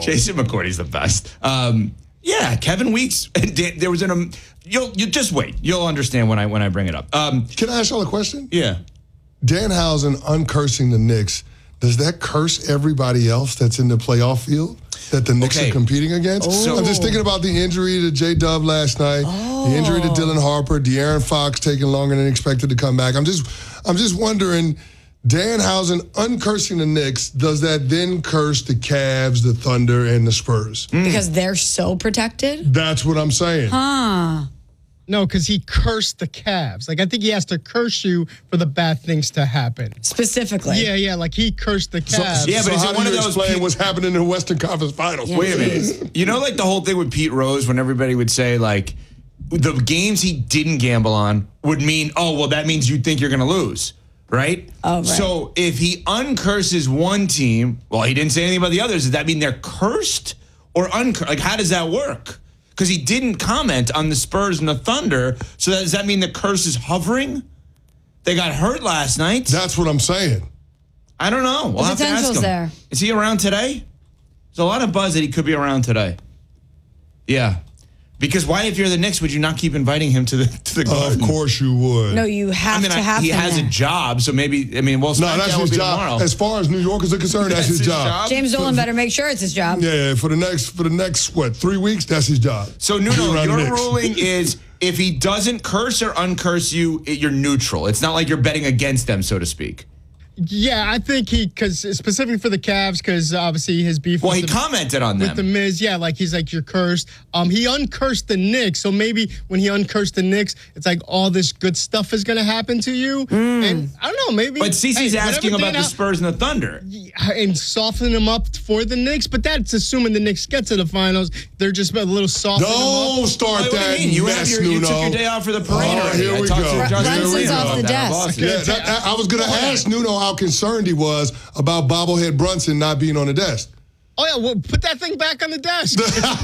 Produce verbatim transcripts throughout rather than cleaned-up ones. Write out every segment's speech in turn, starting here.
Jason McCourty's the best. Um, yeah, Kevin Weeks. And Dan, there was an. Um, you'll you just wait. You'll understand when I when I bring it up. Um, Can I ask y'all a question? Yeah. Danhausen uncursing the Knicks. Does that curse everybody else that's in the playoff field that the Knicks Okay. are competing against? Oh. I'm just thinking about the injury to J-Dub last night, Oh. the injury to Dylan Harper, De'Aaron Fox taking longer than expected to come back. I'm just, I'm just wondering, Danhausen uncursing the Knicks, does that then curse the Cavs, the Thunder, and the Spurs? Because they're so protected? That's what I'm saying. Huh. No, because he cursed the Cavs. Like, I think he has to curse you for the bad things to happen. Specifically. Yeah, yeah, like he cursed the So, Cavs. Yeah, but so is it how one do of you those explain peop- what's happening in the Western Conference Finals? Yeah. Wait a minute. You know, like the whole thing with Pete Rose, when everybody would say, like, the games he didn't gamble on would mean, oh, well, that means you think you're going to lose, right? Oh, right. So if he uncurses one team, well, he didn't say anything about the others. Does that mean they're cursed or uncursed? Like, how does that work? Because he didn't comment on the Spurs and the Thunder. So that, does that mean the curse is hovering? They got hurt last night. That's what I'm saying. I don't know. We'll The have to ask potential's him. there. Is he around today? There's a lot of buzz that he could be around today. Yeah. Because why, if you're the Knicks, would you not keep inviting him to the to the Garden? Of course you would. No, you have I mean, to I, have he him has there. a job, so maybe, I mean, well, No, that's SmackDown his will be job. tomorrow. As far as New Yorkers are concerned, that's, his, job. James Dolan better make sure it's his job. Yeah, yeah, for the next for the next what three weeks, that's his job. So, Be Nuno, around the your Knicks. ruling is if he doesn't curse or uncurse you, it- you're neutral. It's not like you're betting against them, so to speak. Yeah, I think he, because specifically for the Cavs, because obviously his beef Well, with he the, commented on with the them. Miz, yeah, like he's like, you're cursed. Um, he uncursed the Knicks, so maybe when he uncursed the Knicks, it's like all this good stuff is going to happen to you. And I don't know, maybe. But Cece's hey, asking whatever about the Dan- Spurs and the Thunder. and soften them up for the Knicks, but that's assuming the Knicks get to the finals. They're just a little softening them Don't up. start What do you that mean? You, have mess, your, you Nuno. took your day off for the parade Oh, already. here I we talked go. to Justin Brunson's Reed off about the that. desk. Boston. Yeah, that, that- I was going to ask Nuno how concerned he was about bobblehead Brunson not being on the desk. Oh, yeah, well, put that thing back on the desk.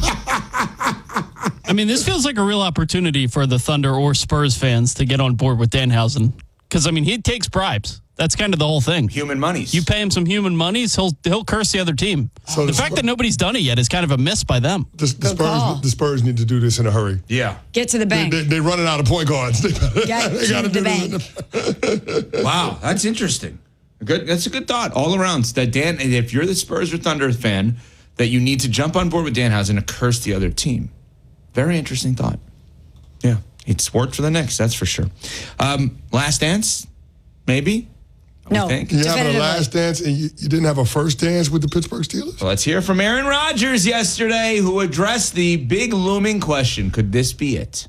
I mean, this feels like a real opportunity for the Thunder or Spurs fans to get on board with Danhausen. Because, I mean, he takes bribes. That's kind of the whole thing. Human monies. You pay him some human monies, he'll he'll curse the other team. So the the fact Spurs- that nobody's done it yet is kind of a miss by them. The, the, call. Spurs, the Spurs need to do this in a hurry. Yeah. Get to the bank. They, they're running out of point guards. They, Get they to gotta the do this. bank. Wow, that's interesting. Good. That's a good thought all around. That Dan, if you're the Spurs or Thunder fan, that you need to jump on board with Danhausen and curse the other team. Very interesting thought. Yeah, it's worked for the Knicks, that's for sure. Um, last dance, maybe. We No. think? You having a Definitively. last dance and you, you didn't have a first dance with the Pittsburgh Steelers? Well, let's hear from Aaron Rodgers yesterday, who addressed the big looming question: could this be it?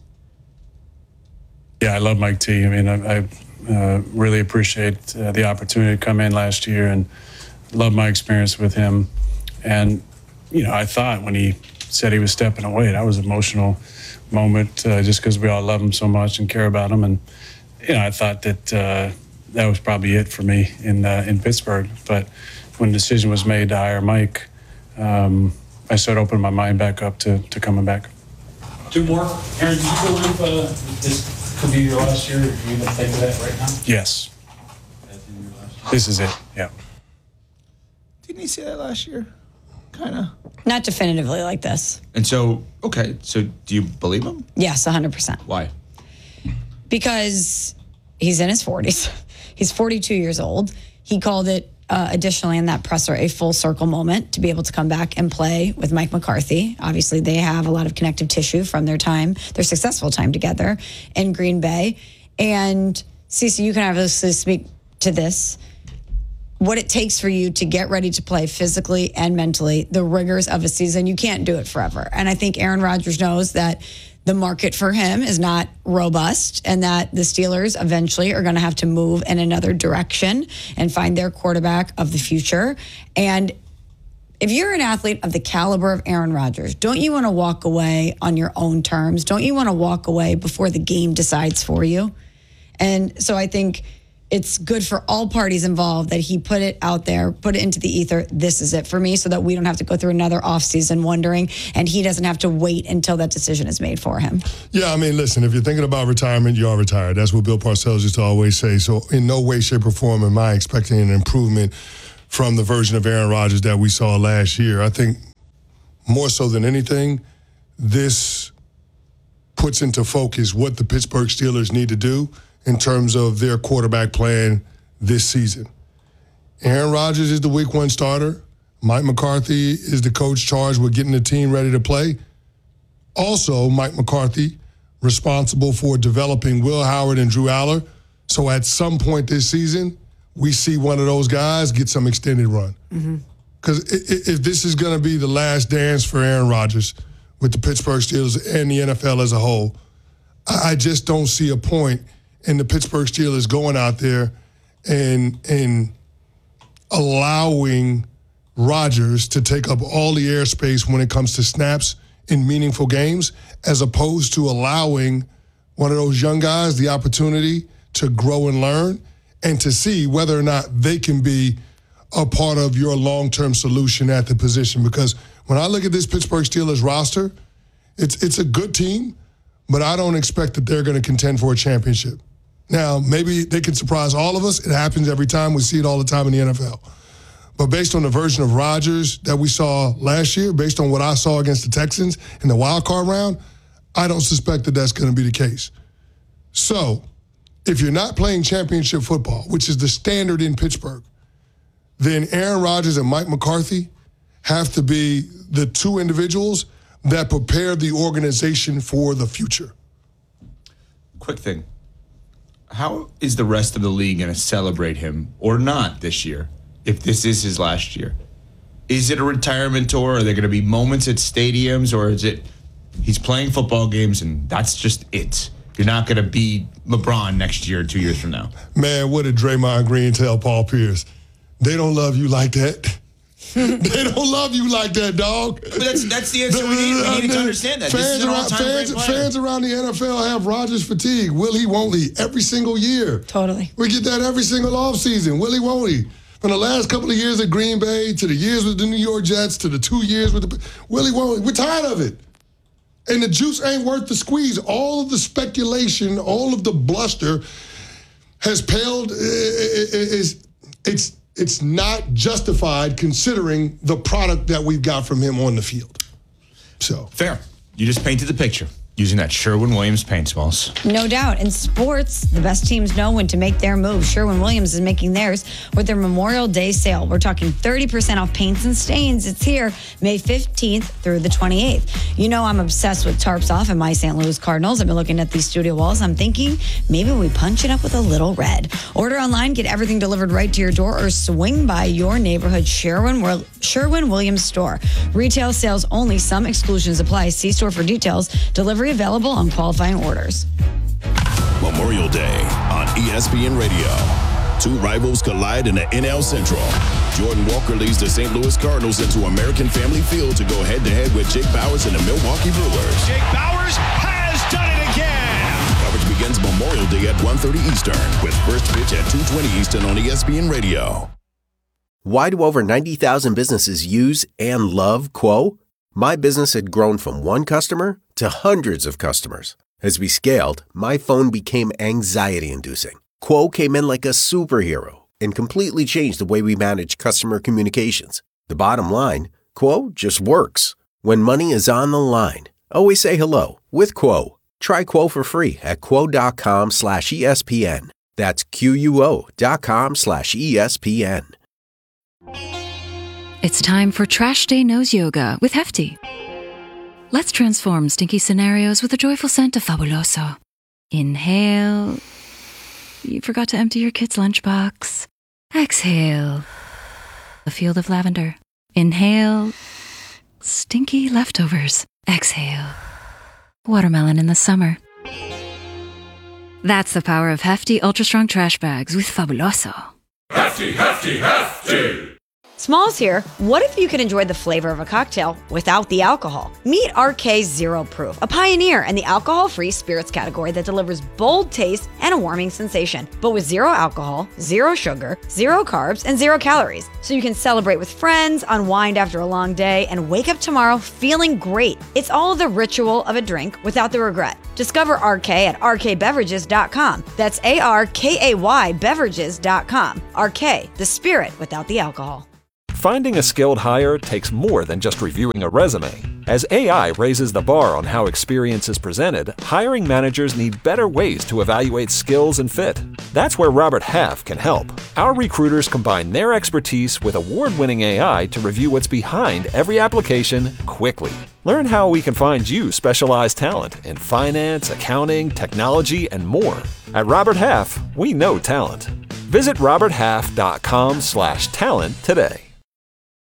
Yeah, I love Mike T. I mean, I, I uh, really appreciate uh, the opportunity to come in last year and love my experience with him. And, you know, I thought when he said he was stepping away, that was an emotional moment uh, just because we all love him so much and care about him. And, you know, I thought that uh, that was probably it for me in uh, in Pittsburgh. But when the decision was made to hire Mike, um, I started opening my mind back up to, to coming back. Two more. Aaron, do you believe uh, this could be your last year? Or do you even think of that right now? Yes, That's in your last year? this is it, yeah. Didn't he say that last year? Kind of. Not definitively like this. And so, okay, so do you believe him? Yes, one hundred percent. Why? Because he's in his forties. He's forty-two years old. He called it, uh, additionally in that presser, a full circle moment to be able to come back and play with Mike McCarthy. Obviously, they have a lot of connective tissue from their time, their successful time together in Green Bay. And Cece, you can obviously speak to this. What it takes for you to get ready to play physically and mentally, the rigors of a season, you can't do it forever. And I think Aaron Rodgers knows that the market for him is not robust and that the Steelers eventually are going to have to move in another direction and find their quarterback of the future. And if you're an athlete of the caliber of Aaron Rodgers, don't you want to walk away on your own terms? Don't you want to walk away before the game decides for you? And so I think it's good for all parties involved that he put it out there, put it into the ether. This is it for me, so that we don't have to go through another offseason wondering, and he doesn't have to wait until that decision is made for him. Yeah, I mean, listen, if you're thinking about retirement, you are retired. That's what Bill Parcells used to always say. So in no way, shape, or form am I expecting an improvement from the version of Aaron Rodgers that we saw last year. I think more so than anything, this puts into focus what the Pittsburgh Steelers need to do in terms of their quarterback plan this season. Aaron Rodgers is the week one starter. Mike McCarthy is the coach charged with getting the team ready to play. Also, Mike McCarthy responsible for developing Will Howard and Drew Aller. So at some point this season, we see one of those guys get some extended run. Because mm-hmm. if this is going to be the last dance for Aaron Rodgers with the Pittsburgh Steelers and the N F L as a whole, I just don't see a point in the Pittsburgh Steelers going out there and and allowing Rodgers to take up all the airspace when it comes to snaps in meaningful games, as opposed to allowing one of those young guys the opportunity to grow and learn and to see whether or not they can be a part of your long-term solution at the position. Because when I look at this Pittsburgh Steelers roster, it's it's a good team, but I don't expect that they're going to contend for a championship. Now, maybe they can surprise all of us. It happens every time. We see it all the time in the N F L. But based on the version of Rodgers that we saw last year, based on what I saw against the Texans in the wild card round, I don't suspect that that's going to be the case. So, if you're not playing championship football, which is the standard in Pittsburgh, then Aaron Rodgers and Mike McCarthy have to be the two individuals that prepare the organization for the future. Quick thing. How is the rest of the league going to celebrate him or not this year if this is his last year? Is it a retirement tour? Are there going to be moments at stadiums, or is it he's playing football games and that's just it? You're not going to be LeBron next year or two years from now. Man, what did Draymond Green tell Paul Pierce? They don't love you like that. They don't love you like that, dog. But that's that's the answer we need. We need to understand that. Fans, this is an around, all-time fans, great player. fans around the N F L have Rodgers fatigue. Will he, won't he? Every single year. Totally. We get that every single offseason. Will he, won't he? From the last couple of years at Green Bay to the years with the New York Jets to the two years with the Will he, won't he? We're tired of it. And the juice ain't worth the squeeze. All of the speculation, all of the bluster has paled. Is it's it's not justified considering the product that we've got from him on the field. So fair. You just painted the picture using that Sherwin-Williams paint smalls. No doubt. In sports, the best teams know when to make their move. Sherwin-Williams is making theirs with their Memorial Day sale. We're talking thirty percent off paints and stains. It's here May fifteenth through the twenty-eighth. You know I'm obsessed with tarps off and my Saint Louis Cardinals. I've been looking at these studio walls. I'm thinking maybe we punch it up with a little red. Order online, get everything delivered right to your door, or swing by your neighborhood Sherwin Sherwin-Williams store. Retail sales only. Some exclusions apply. See store for details. Delivery available on qualifying orders. Memorial Day on E S P N Radio. Two rivals collide in the N L Central. Jordan Walker leads the Saint Louis Cardinals into American Family Field to go head-to-head with Jake Bowers and the Milwaukee Brewers. Jake Bowers has done it again. Coverage begins Memorial Day at one thirty Eastern with first pitch at two twenty Eastern on E S P N Radio. Why do over ninety thousand businesses use and love Quo? My business had grown from one customer to hundreds of customers. As we scaled, my phone became anxiety-inducing. Quo came in like a superhero and completely changed the way we manage customer communications. The bottom line, Quo just works. When money is on the line, always say hello with Quo. Try Quo for free at quo.com slash ESPN. That's Q-U-O dot com slash ESPN. It's time for Trash Day Nose Yoga with Hefty. Let's transform stinky scenarios with a joyful scent of Fabuloso. Inhale. You forgot to empty your kid's lunchbox. Exhale. A field of lavender. Inhale. Stinky leftovers. Exhale. Watermelon in the summer. That's the power of Hefty Ultra Strong Trash Bags with Fabuloso. Hefty, hefty, hefty. Smalls here. What if you could enjoy the flavor of a cocktail without the alcohol? Meet R K Zero Proof, a pioneer in the alcohol-free spirits category that delivers bold taste and a warming sensation, but with zero alcohol, zero sugar, zero carbs, and zero calories. So you can celebrate with friends, unwind after a long day, and wake up tomorrow feeling great. It's all the ritual of a drink without the regret. Discover R K at R K beverages dot com. That's A R K A Y beverages dot com. R K, the spirit without the alcohol. finding a skilled hire takes more than just reviewing a resume. As A I raises the bar on how experience is presented, hiring managers need better ways to evaluate skills and fit. That's where Robert Half can help. Our recruiters combine their expertise with award-winning A I to review what's behind every application quickly. Learn how we can find you specialized talent in finance, accounting, technology, and more. At Robert Half, we know talent. Visit robert half dot com slash talent today.